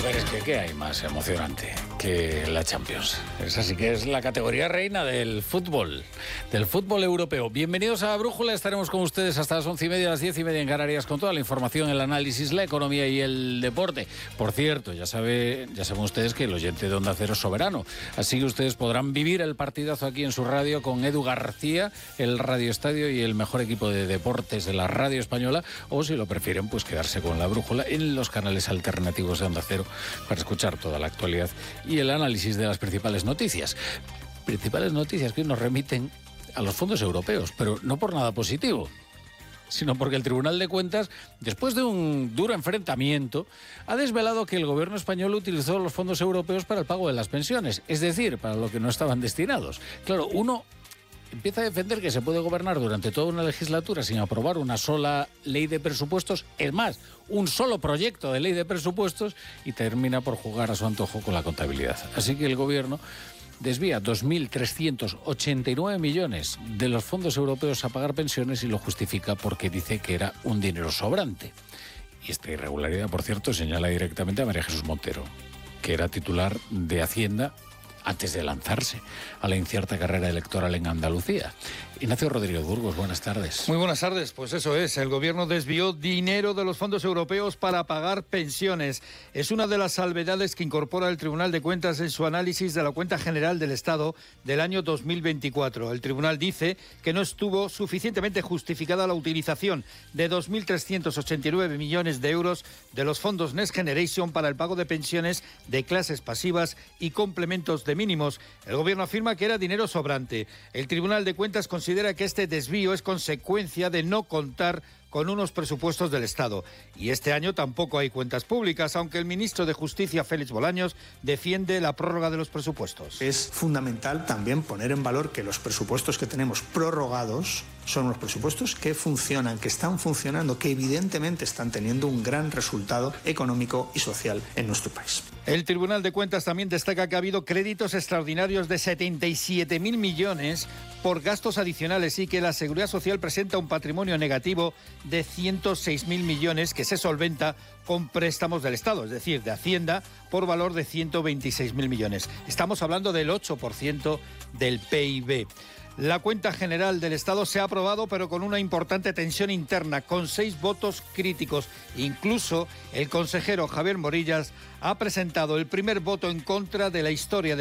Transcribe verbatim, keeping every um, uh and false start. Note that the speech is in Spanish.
Pero es que ¿qué hay más emocionante que la Champions? Esa sí que es la categoría reina del fútbol, del fútbol europeo. Bienvenidos a Brújula, estaremos con ustedes hasta las once y media, las diez y media en Canarias con toda la información, el análisis, la economía y el deporte. Por cierto, ya sabe, ya saben ustedes que el oyente de Onda Cero es soberano, así que ustedes podrán vivir el partidazo aquí en su radio con Edu García, el Radio Estadio y el mejor equipo de deportes de la radio española, o si lo prefieren, pues quedarse con la Brújula en los canales alternativos de Onda Cero para escuchar toda la actualidad y el análisis de las principales noticias. Principales noticias que nos remiten a los fondos europeos, pero no por nada positivo, sino porque el Tribunal de Cuentas, después de un duro enfrentamiento, ha desvelado que el gobierno español utilizó los fondos europeos para el pago de las pensiones, es decir, para lo que no estaban destinados. Claro, uno empieza a defender que se puede gobernar durante toda una legislatura sin aprobar una sola ley de presupuestos, es más, un solo proyecto de ley de presupuestos, y termina por jugar a su antojo con la contabilidad. Así que el gobierno desvía dos mil trescientos ochenta y nueve millones de los fondos europeos a pagar pensiones y lo justifica porque dice que era un dinero sobrante. Y esta irregularidad, por cierto, señala directamente a María Jesús Montero, que era titular de Hacienda antes de lanzarse a la incierta carrera electoral en Andalucía. Ignacio Rodríguez Burgos, buenas tardes. Muy buenas tardes, pues eso es, el gobierno desvió dinero de los fondos europeos para pagar pensiones. Es una de las salvedades que incorpora el Tribunal de Cuentas en su análisis de la cuenta general del Estado del año dos mil veinticuatro. El tribunal dice que no estuvo suficientemente justificada la utilización de dos mil trescientos ochenta y nueve millones de euros de los fondos Next Generation para el pago de pensiones de clases pasivas y complementos de mínimos. El gobierno afirma que era dinero sobrante. El Tribunal de Cuentas considera que este desvío es consecuencia de no contar con unos presupuestos del Estado. Y este año tampoco hay cuentas públicas, aunque el ministro de Justicia, Félix Bolaños, defiende la prórroga de los presupuestos. Es fundamental también poner en valor que los presupuestos que tenemos prorrogados son los presupuestos que funcionan, que están funcionando, que evidentemente están teniendo un gran resultado económico y social en nuestro país. El Tribunal de Cuentas también destaca que ha habido créditos extraordinarios de setenta y siete mil millones por gastos adicionales y que la Seguridad Social presenta un patrimonio negativo de ciento seis mil millones que se solventa con préstamos del Estado, es decir, de Hacienda, por valor de ciento veintiséis mil millones. Estamos hablando del ocho por ciento del P I B. La cuenta general del Estado se ha aprobado, pero con una importante tensión interna, con seis votos críticos. Incluso el consejero Javier Morillas ha presentado el primer voto en contra de la historia de